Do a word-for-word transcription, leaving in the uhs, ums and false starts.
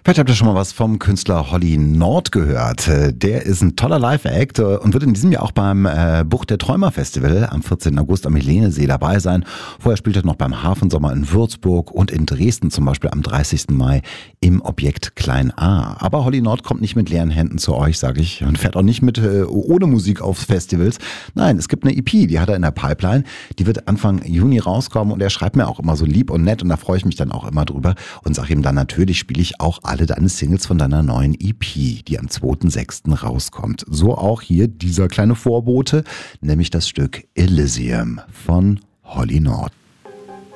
Vielleicht habt ihr schon mal was vom Künstler Holly Nord gehört. Der ist ein toller Live-Act und wird in diesem Jahr auch beim äh, Bucht der Träumer Festival am vierzehnten August am Helenesee dabei sein. Vorher spielt er noch beim Hafensommer in Würzburg und in Dresden zum Beispiel am dreißigsten Mai im Objekt Klein A. Aber Holly Nord kommt nicht mit leeren Händen zu euch, sage ich, und fährt auch nicht mit äh, ohne Musik auf Festivals. Nein, es gibt eine E P, die hat er in der Pipeline. Die wird Anfang Juni rauskommen und er schreibt mir auch immer so lieb und nett und da freue ich mich dann auch immer drüber und sage ihm dann, natürlich spiele ich auch alle deine Singles von deiner neuen E P, die am zweiten sechsten rauskommt. So auch hier dieser kleine Vorbote, nämlich das Stück Elysium von Holly Nord.